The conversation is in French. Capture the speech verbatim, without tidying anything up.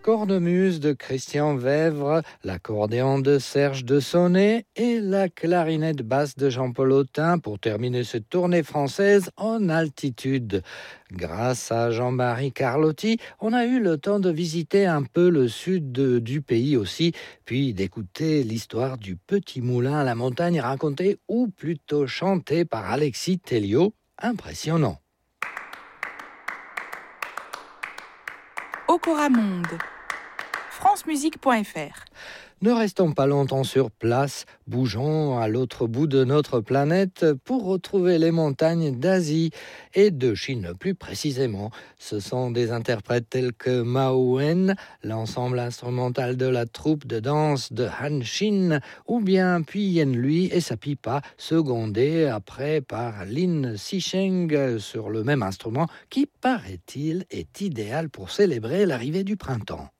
cornemuse de Christian Vèvre, l'accordéon de Serge de Sonnet et la clarinette basse de Jean-Paul Autin pour terminer cette tournée française en altitude. Grâce à Jean-Marie Carlotti, on a eu le temps de visiter un peu le sud de, du pays aussi, puis d'écouter l'histoire du petit moulin à la montagne racontée ou plutôt chantée par Alexis Telliot. Impressionnant. Okora Monde, francemusique point f r. Ne restons pas longtemps sur place, bougeons à l'autre bout de notre planète pour retrouver les montagnes d'Asie et de Chine plus précisément. Ce sont des interprètes tels que Mao Wen, l'ensemble instrumental de la troupe de danse de Han Xin, ou bien Puyen Lui et sa pipa, secondée après par Lin Xisheng sur le même instrument qui, paraît-il, est idéal pour célébrer l'arrivée du printemps.